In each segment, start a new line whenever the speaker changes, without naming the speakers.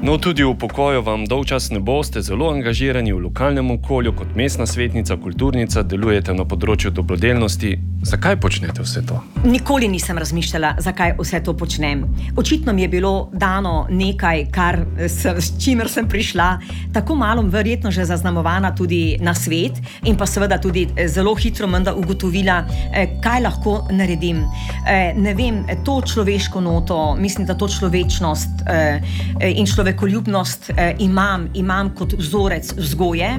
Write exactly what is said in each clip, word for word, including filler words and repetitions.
No, tudi v pokoju vam dolgčas ne boste, zelo angažirani v lokalnem okolju, kot mestna svetnica, kulturnica, delujete na področju dobrodelnosti. Zakaj počnete vse to?
Nikoli nisem razmišljala, zakaj vse to počnem. Očitno mi je bilo dano nekaj, kar, s čimer sem prišla, tako malo verjetno že zaznamovana tudi na svet in pa seveda tudi zelo hitro menda ugotovila, kaj lahko naredim. Ne vem, to človeško noto, mislim, da to človečnost in človekoljubnost imam, imam kot vzorec vzgoje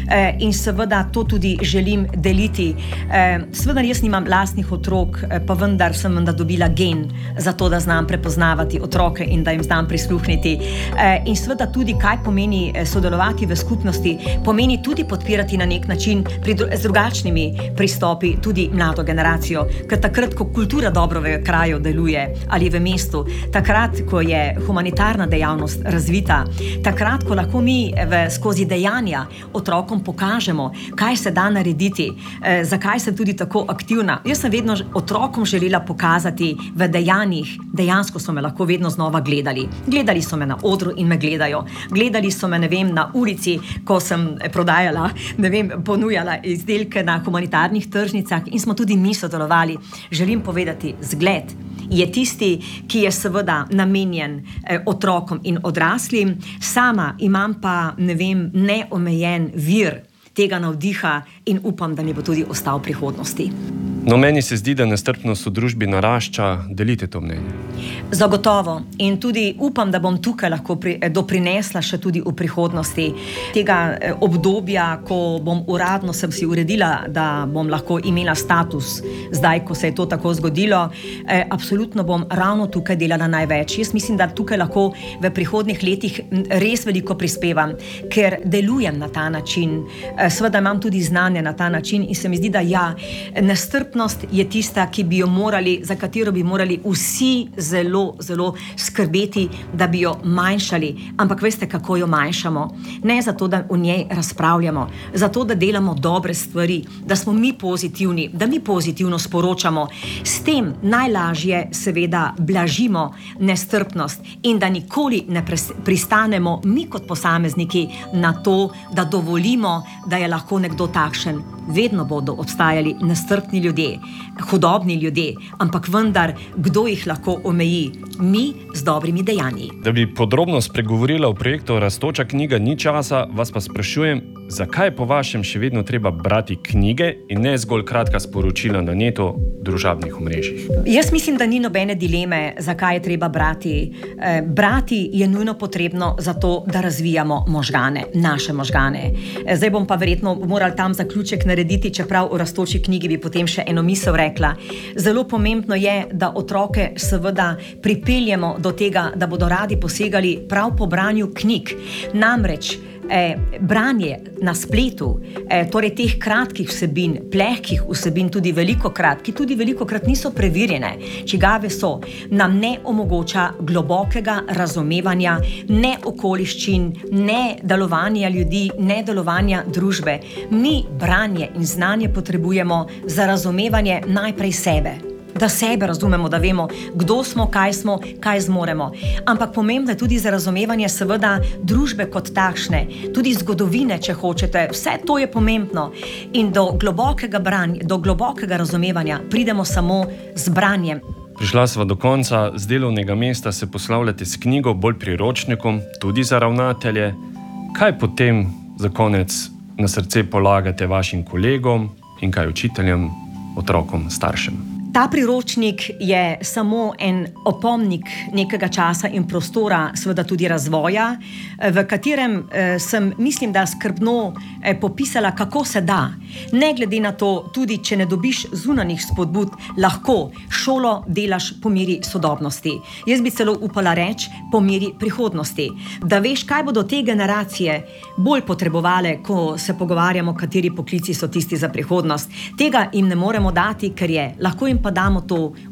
in seveda to tudi želim deliti. Seveda jaz nimam lastnih otrok, pa vendar sem vendar dobila gen za to, da znam prepoznavati otroke in da jim znam prisluhniti. In seveda tudi, kaj pomeni sodelovati v skupnosti, pomeni tudi podpirati na nek način pri, z drugačnimi pristopi tudi mlado generacijo. Ker takrat, ko kultura dobro v kraju deluje ali v mestu, takrat, ko je humanitarna dejavnost razvita, takrat, ko lahko mi v, skozi dejanja otrokom pokažemo, kaj se da narediti, eh, zakaj sem tudi tako aktivna. Jaz sem vedno otrokom želela pokazati v dejanjih, dejansko so me lahko vedno znova gledali. Gledali so me na odru in me gledajo. Gledali so me, ne vem, na ulici, ko sem prodajala, ne vem, ponujala izdelke na humanitarnih tržnicah in smo tudi mi sodelovali. Želim povedati, zgled je tisti, ki je seveda namenjen eh, otrokom in odraslim. Sama imam pa, ne vem, neomejen vir tega navdiha in upam, da mi bo tudi ostal v prihodnosti.
No, meni se zdi, da nestrpnost v družbi narašča. Delite to mnenje?
Zagotovo. In tudi upam, da bom tukaj lahko pri, doprinesla še tudi v prihodnosti tega eh, obdobja, ko bom uradno sem si uredila, da bom lahko imela status zdaj, ko se je to tako zgodilo. Eh, absolutno bom ravno tukaj delala največ. Jaz mislim, da tukaj lahko v prihodnih letih res veliko prispevam, ker delujem na ta način. Eh, seveda imam tudi znanje na ta način in se mi zdi, da ja, nestrpnost je tista, ki bi jo morali, za katero bi morali vsi zelo, zelo skrbeti, da bi jo manjšali. Ampak veste, kako jo manjšamo? Ne zato, da o njej razpravljamo, zato, da delamo dobre stvari, da smo mi pozitivni, da mi pozitivno sporočamo. S tem najlažje seveda blažimo nestrpnost in da nikoli ne pristanemo mi kot posamezniki na to, da dovolimo, da je lahko nekdo takšen. Vedno bodo obstajali nestrpni ljudje, hudobni ljudje, ampak vendar, kdo jih lahko omeji? Mi z dobrimi dejanji.
Da bi podrobno spregovorila o projektu Rastoča knjiga ni časa, vas pa sprašujem, zakaj je po vašem še vedno treba brati knjige in ne zgolj kratka sporočila na netu, družabnih omrežjih?
Jaz mislim, da ni nobene dileme, zakaj je treba brati. E, brati je nujno potrebno zato, da razvijamo možgane, naše možgane. E, zdaj bom pa verjetno morala tam zaključek narediti, čeprav v Rastoči knjigi bi potem še eno misel rekla. Zelo pomembno je, da otroke seveda pripeljemo do tega, da bodo radi posegali prav po branju knjig. Namreč Eh, branje na spletu, eh, torej teh kratkih vsebin, plehkih vsebin, tudi veliko krat, ki tudi veliko krat niso preverjene, čigave so, nam ne omogoča globokega razumevanja, ne okoliščin, ne delovanja ljudi, ne delovanja družbe. Mi branje in znanje potrebujemo za razumevanje najprej sebe. Da sebe razumemo, da vemo, kdo smo, kaj smo, kaj zmoremo. Ampak pomembno je tudi za razumevanje seveda družbe kot takšne, tudi zgodovine, če hočete. Vse to je pomembno. In do globokega branja, do globokega razumevanja pridemo samo z branjem.
Prišla sva do konca. Z delovnega mesta se poslavljate s knjigo, bolj priročnikom, tudi za ravnatelje. Kaj potem za konec na srce polagate vašim kolegom in kaj učiteljem, otrokom, staršem?
Ta priročnik je samo en opomnik nekega časa in prostora, seveda tudi razvoja, v katerem eh, sem, mislim, da skrbno eh, popisala, kako se da. Ne glede na to, tudi če ne dobiš zunanjih spodbud, lahko šolo delaš po meri sodobnosti. Jaz bi celo upala reči po meri prihodnosti. Da veš, kaj bodo te generacije bolj potrebovale, ko se pogovarjamo, kateri poklici so tisti za prihodnost. Tega jim ne moremo dati, ker je lahko jim pa damo to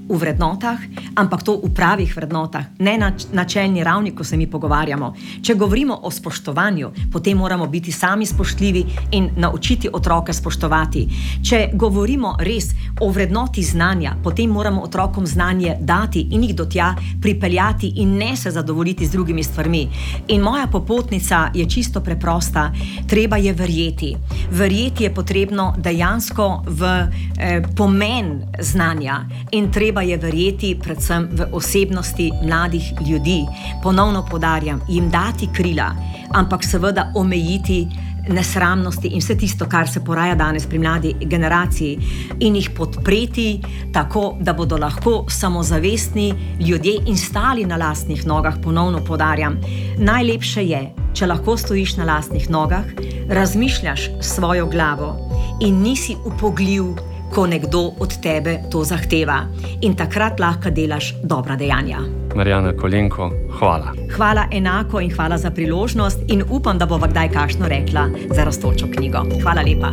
v vrednotah, ampak to v pravih vrednotah, ne na načelni ravni, ko se mi pogovarjamo. Če govorimo o spoštovanju, potem moramo biti sami spoštljivi in naučiti otroke spoštovati. Če govorimo res o vrednoti znanja, potem moramo otrokom znanje dati in jih do tja pripeljati in ne se zadovoljiti z drugimi stvarmi. In moja popotnica je čisto preprosta. Treba je verjeti. Verjeti je potrebno dejansko v eh, pomen znanja in treba je verjeti predvsem v osebnosti mladih ljudi. Ponovno poudarjam, jim dati krila, ampak seveda omejiti nesramnosti in vse tisto, kar se poraja danes pri mladi generaciji in jih podpreti tako, da bodo lahko samozavestni ljudje in stali na lastnih nogah. Ponovno poudarjam, najlepše je, če lahko stojiš na lastnih nogah, razmišljaš svojo glavo in nisi upogljiv, ko nekdo od tebe to zahteva. In takrat lahko delaš dobra dejanja.
Marjana Kolenko, hvala.
Hvala enako in hvala za priložnost in upam, da bova kdaj kakšno rekla za rastočo knjigo. Hvala lepa.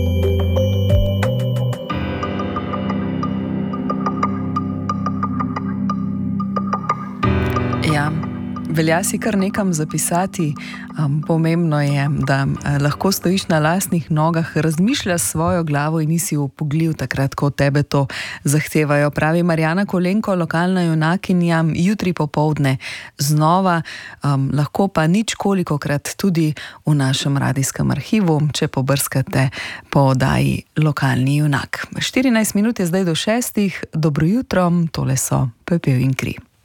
Ja, velja si kar nekam zapisati. Um, pomembno je, da uh, lahko stojiš na lastnih nogah, razmišljaš svojo glavo in nisi upogljiv takrat, ko tebe to zahtevajo. Pravi Marjana Kolenko, lokalna junakinja, jutri popoldne znova, um, lahko pa nič kolikokrat tudi v našem radijskem arhivu, če pobrskate po oddaji Lokalni junak. štirinajst minut je zdaj do šestih, dobro jutro, tole so Pepel in kri.